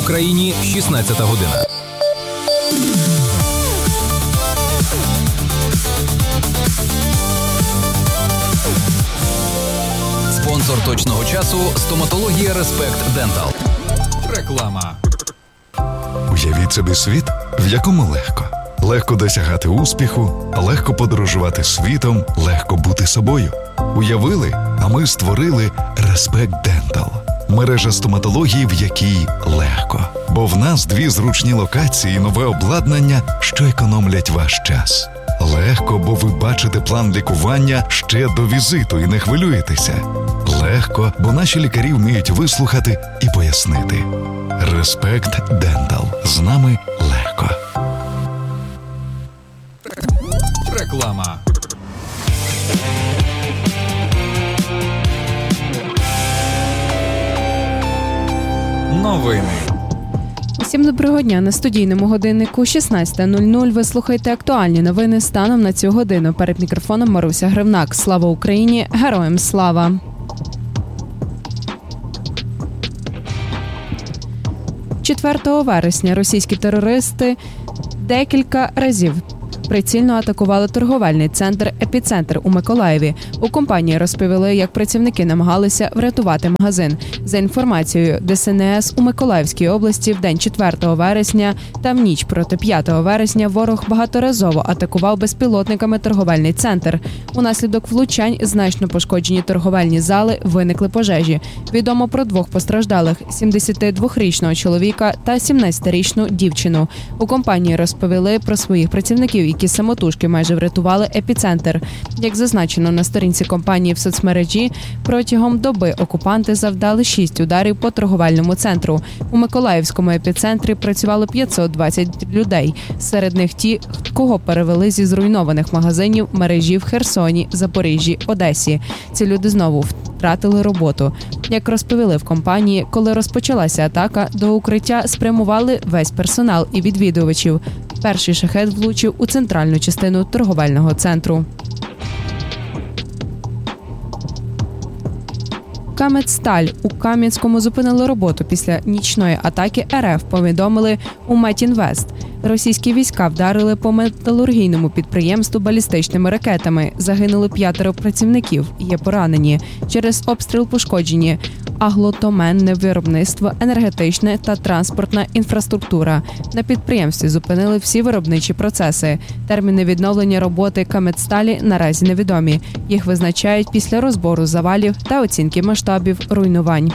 Україні 16 година. Спонсор точного часу – стоматологія Респект Дентал. Реклама. Уявіть собі світ, в якому легко. Легко досягати успіху, легко подорожувати світом, легко бути собою. Уявили, а ми створили Респект Дентал. Мережа стоматології, в якій легко. Бо в нас 2 зручні локації і нове обладнання, що економлять ваш час. Легко, бо ви бачите план лікування ще до візиту і не хвилюєтеся. Легко, бо наші лікарі вміють вислухати і пояснити. Респект Дентал. З нами легко. Реклама. Новини. Усім доброго дня. На студійному годиннику 16:00 ви слухаєте актуальні новини станом на цю годину. Перед мікрофоном Маруся Гривнак. Слава Україні! Героям слава! «4 вересня російські терористи декілька разів прицільно атакували торговельний центр «Епіцентр» у Миколаєві. У компанії розповіли, як працівники намагалися врятувати магазин. За інформацією ДСНС, у Миколаївській області в день 4 вересня та в ніч проти 5 вересня ворог багаторазово атакував безпілотниками торговельний центр. Унаслідок влучань значно пошкоджені торговельні зали, виникли пожежі. Відомо про 2 постраждалих – 72-річного чоловіка та 17-річну дівчину. У компанії розповіли про своїх працівників, які самотужки майже врятували епіцентр. Як зазначено на сторінці компанії в соцмережі, протягом доби окупанти завдали 6 ударів по торговельному центру. У Миколаївському епіцентрі працювало 520 людей. Серед них ті, кого перевели зі зруйнованих магазинів мережі в Херсоні, Запоріжжі, Одесі. Ці люди знову втратили роботу. Як розповіли в компанії, коли розпочалася атака, до укриття спрямували весь персонал і відвідувачів. Перший шахед влучив у центральну частину торговельного центру. Кам'янсталь у Кам'янському зупинили роботу після нічної атаки РФ, повідомили у Метінвест. Російські війська вдарили по металургійному підприємству балістичними ракетами. Загинули 5 працівників, є поранені. Через обстріл пошкоджені аглотоменне виробництво, енергетична та транспортна інфраструктура. На підприємстві зупинили всі виробничі процеси. Терміни відновлення роботи Кам'янсталі наразі невідомі. Їх визначають після розбору завалів та оцінки масштабів руйнувань.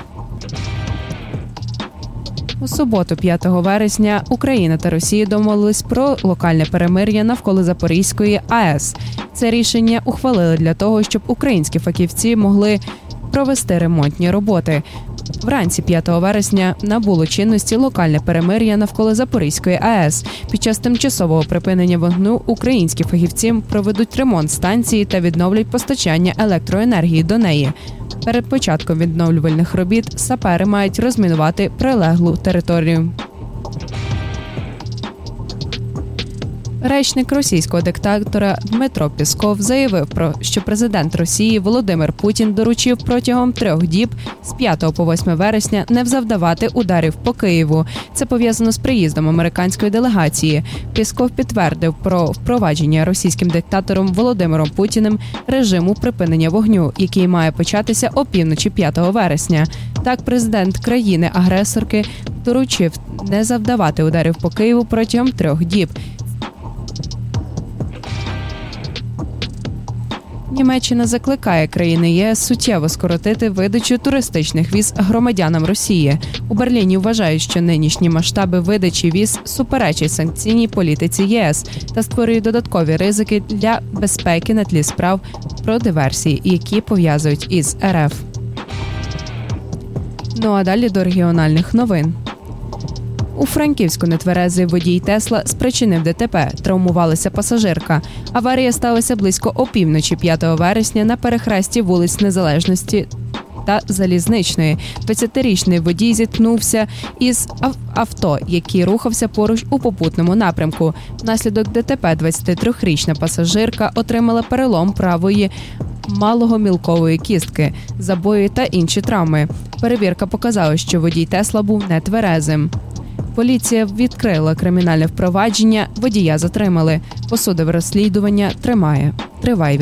У суботу, 5 вересня, Україна та Росія домовились про локальне перемир'я навколо Запорізької АЕС. Це рішення ухвалили для того, щоб українські фахівці могли провести ремонтні роботи. Вранці 5 вересня набуло чинності локальне перемир'я навколо Запорізької АЕС. Під час тимчасового припинення вогню українські фахівці проведуть ремонт станції та відновлять постачання електроенергії до неї. Перед початком відновлювальних робіт сапери мають розмінувати прилеглу територію. Речник російського диктатора Дмитро Пєсков заявив, що президент Росії Володимир Путін доручив протягом 3 діб з 5 по 8 вересня не завдавати ударів по Києву. Це пов'язано з приїздом американської делегації. Пєсков підтвердив про впровадження російським диктатором Володимиром Путіним режиму припинення вогню, який має початися опівночі 5 вересня. Так, президент країни-агресорки доручив не завдавати ударів по Києву протягом 3 діб. Німеччина закликає країни ЄС суттєво скоротити видачу туристичних віз громадянам Росії. У Берліні вважають, що нинішні масштаби видачі віз суперечать санкційній політиці ЄС та створюють додаткові ризики для безпеки на тлі справ про диверсії, які пов'язують із РФ. Ну а далі до регіональних новин. У Франківську нетверезий водій Тесла спричинив ДТП, травмувалася пасажирка. Аварія сталася близько опівночі 5 вересня на перехресті вулиць Незалежності та Залізничної. 20-річний водій зіткнувся із авто, який рухався поруч у попутному напрямку. Внаслідок ДТП 23-річна пасажирка отримала перелом правої малогомілкової кістки, забої та інші травми. Перевірка показала, що водій Тесла був нетверезим. Поліція відкрила кримінальне впровадження, водія затримали. Посудове розслідування триває.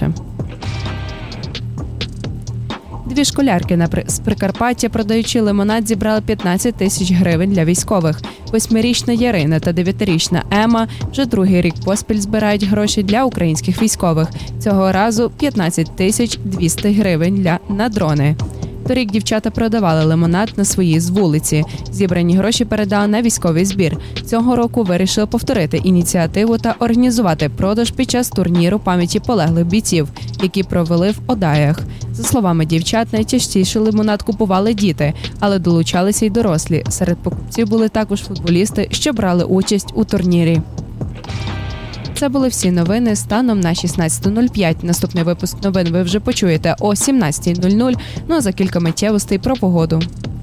Дві школярки з Прикарпаття, продаючи лимонад, зібрали 15 тисяч гривень для військових. 8-річна Ярина та 9-річна Ема вже другий рік поспіль збирають гроші для українських військових. Цього разу 15 тисяч 200 гривень на дрони. Торік дівчата продавали лимонад на своїй з вулиці. Зібрані гроші передали на військовий збір. Цього року вирішили повторити ініціативу та організувати продаж під час турніру пам'яті полеглих бійців, які провели в Одаях. За словами дівчат, найчастіше лимонад купували діти, але долучалися й дорослі. Серед покупців були також футболісти, що брали участь у турнірі. Це були всі новини станом на 16:05. Наступний випуск новин ви вже почуєте о 17:00. Ну а за кілька миттєвостей про погоду.